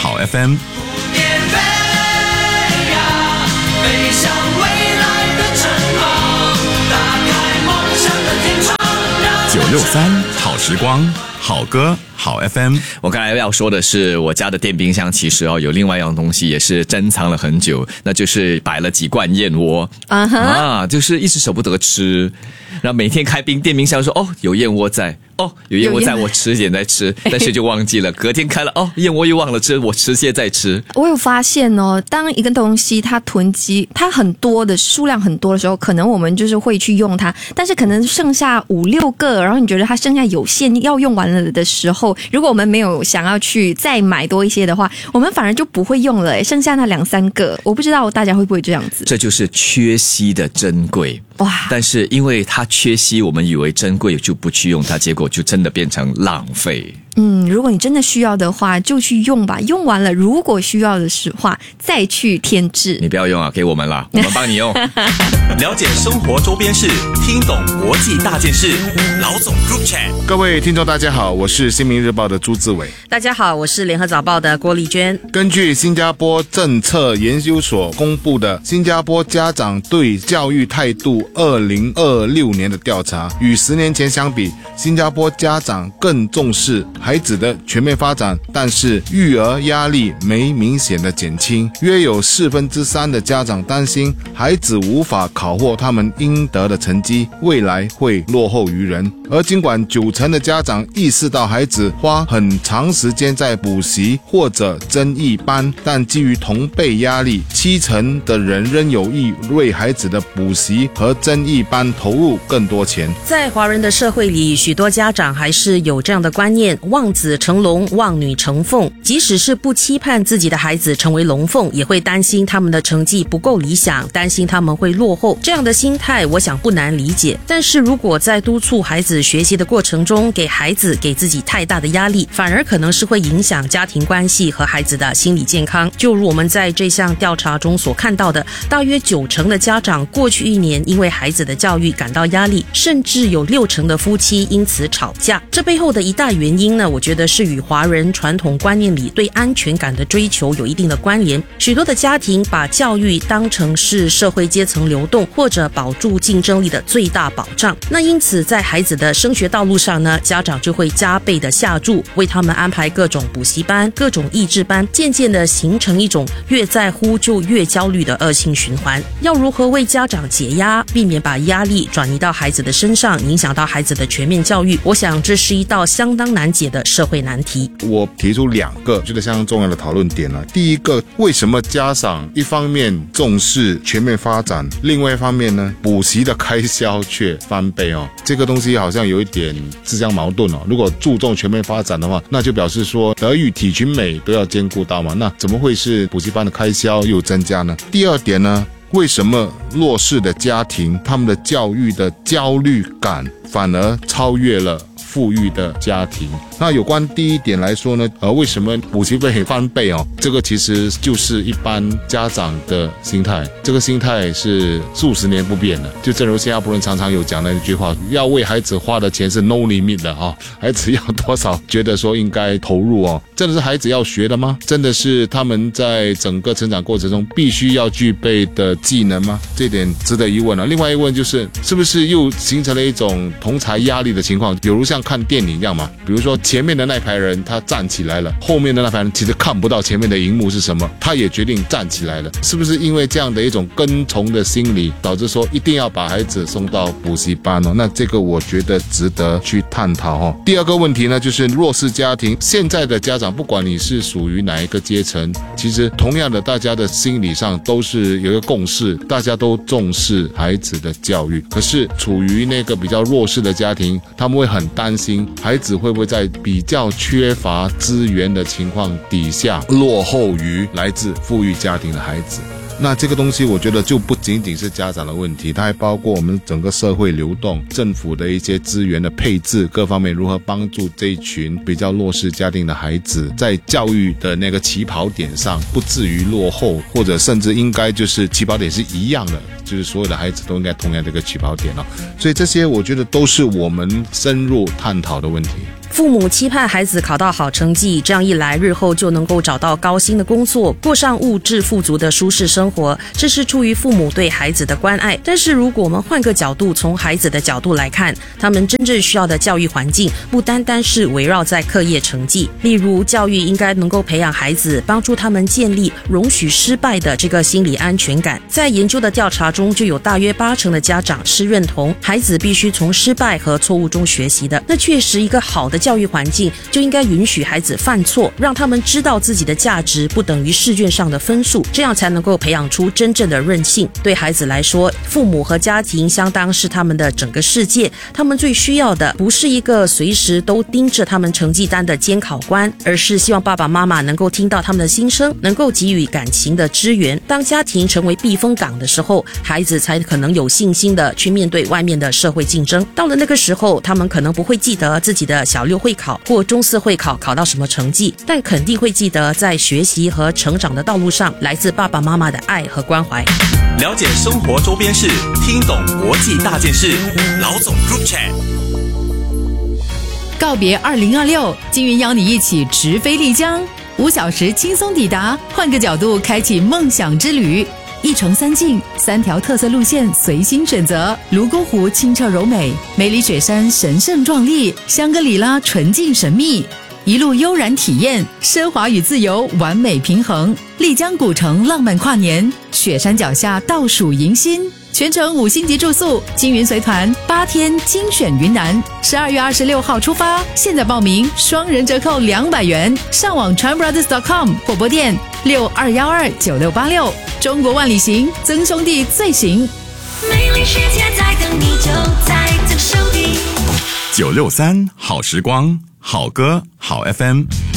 好 FM。飞向未来的城堡，打开梦想的天窗。963好时光，好歌好 FM。 我刚才要说的是，我家的电冰箱其实有另外一样东西也是珍藏了很久，那就是摆了几罐燕窝就是一直舍不得吃，然后每天开电冰箱说有燕窝在，有燕窝在，我吃一点再吃，但是就忘记了，隔天开了燕窝又忘了吃，我吃些再吃。 我有发现当一个东西它囤积它很多的数量很多的时候，可能我们就是会去用它，但是可能剩下5-6个，然后你觉得它剩下有限要用完了的时候，如果我们没有想要去再买多一些的话，我们反而就不会用了，剩下那2-3个，我不知道大家会不会这样子。 这就是缺稀的珍贵哇！但是因为它缺稀，我们以为珍贵就不去用它，结果就真的变成浪费。 如果你真的需要的话就去用吧，用完了如果需要的话再去添置。 你不要用给我们啦，我们帮你用。 了解生活周边事，听懂国际大件事，老总 Group Chat。 各位听众大家好，我是新民日报的朱志伟。 大家好，我是联合早报的郭丽娟。 根据新加坡政策研究所公布的新加坡家长对教育态度2026年的调查，与10年前相比，新加坡家长更重视孩子的全面发展，但是育儿压力没明显的减轻，约有3/4的家长担心孩子无法考获他们应得的成绩，未来会落后于人。而尽管90%的家长意识到孩子花很长时间在补习或者增益班，但基于同辈压力，70%的人仍有意为孩子的补习和增益班投入更多钱。 在华人的社会里，许多家长还是有这样的观念，望子成龙，望女成凤，即使是不期盼自己的孩子成为龙凤，也会担心他们的成绩不够理想，担心他们会落后。这样的心态我想不难理解，但是如果在督促孩子学习的过程中给孩子给自己太大的压力，反而可能是会影响家庭关系和孩子的心理健康。就如我们在这项调查中所看到的，大约90%的家长过去1年因为孩子的教育感到压力，甚至有60%的夫妻因此吵架。这背后的一大原因呢，我觉得是与华人传统观念里对安全感的追求有一定的关联。许多的家庭把教育当成是社会阶层流动或者保住竞争力的最大保障，那因此在孩子的升学道路上呢，家长就会加倍的下注，为他们安排各种补习班、各种益智班，渐渐的形成一种越在乎就越焦虑的恶性循环。要如何为家长解压，避免把压力转移到孩子的身上，影响到孩子的全面教育，我想这是一道相当难解的社会难题。 我提出2个觉得相当重要的讨论点了。第一个，为什么家长一方面重视全面发展，另外一方面呢，补习的开销却翻倍这个东西好像有一点自相矛盾如果注重全面发展的话，那就表示说德育体群美都要兼顾到嘛，那怎么会是补习班的开销又增加呢？第二点呢，为什么弱势的家庭他们的教育的焦虑感反而超越了富裕的家庭？那有关第一点来说呢，为什么补习费翻倍这个其实就是一般家长的心态，这个心态是数十年不变的。就正如新加坡人常常有讲的一句话，要为孩子花的钱是 no limit 的孩子要多少觉得说应该投入真的是孩子要学的吗？真的是他们在整个成长过程中必须要具备的技能吗？这点值得疑问另外一问就是，是不是又形成了一种同侪压力的情况，有如像看电影一样嘛？比如说前面的那排人他站起来了，后面的那排人其实看不到前面的荧幕是什么，他也决定站起来了。是不是因为这样的一种跟从的心理，导致说一定要把孩子送到补习班那这个我觉得值得去探讨第二个问题呢，就是弱势家庭，现在的家长不管你是属于哪一个阶层，其实同样的大家的心理上都是有一个共识，大家都重视孩子的教育。可是处于那个比较弱势的家庭，他们会很担心孩子会不会在比较缺乏资源的情况底下落后于来自富裕家庭的孩子。那这个东西我觉得就不仅仅是家长的问题，它还包括我们整个社会流动，政府的一些资源的配置，各方面如何帮助这一群比较弱势家庭的孩子在教育的那个起跑点上不至于落后，或者甚至应该就是起跑点是一样的，就是所有的孩子都应该同样的一个起跑点所以这些我觉得都是我们深入探讨的问题。 父母期盼孩子考到好成绩，这样一来日后就能够找到高薪的工作，过上物质富足的舒适生活，这是出于父母对孩子的关爱。但是如果我们换个角度，从孩子的角度来看，他们真正需要的教育环境不单单是围绕在课业成绩，例如教育应该能够培养孩子，帮助他们建立容许失败的这个心理安全感。在研究的调查中，就有大约80%的家长是认同孩子必须从失败和错误中学习的。那确实，一个好的教育环境就应该允许孩子犯错，让他们知道自己的价值不等于试卷上的分数，这样才能够培养出真正的韧性。对孩子来说，父母和家庭相当是他们的整个世界，他们最需要的不是一个随时都盯着他们成绩单的监考官，而是希望爸爸妈妈能够听到他们的心声，能够给予感情的支援。当家庭成为避风港的时候，孩子才可能有信心的去面对外面的社会竞争。到了那个时候，他们可能不会记得自己的小6会考或中4会考考到什么成绩，但肯定会记得在学习和成长的道路上来自爸爸妈妈的爱和关怀。 了解生活周边事，听懂国际大件事。老总 Group Chat。 告别2026，金云邀你一起直飞丽江，5小时轻松抵达，换个角度开启梦想之旅。1城3境，3条特色路线随心选择。泸沽湖清澈柔美，梅里雪山神圣壮丽，香格里拉纯净神秘。一路悠然体验，奢华与自由完美平衡。丽江古城浪漫跨年，雪山脚下倒数迎新。全程5星级住宿，金云随团8天精选云南，12月26号出发，现在报名双人折扣200元，上网 chanbrothers.com 或拨电62129686。中国万里行，曾兄弟最行。 美丽世界在等你，就在曾兄弟。 963好时光，好歌好 FM。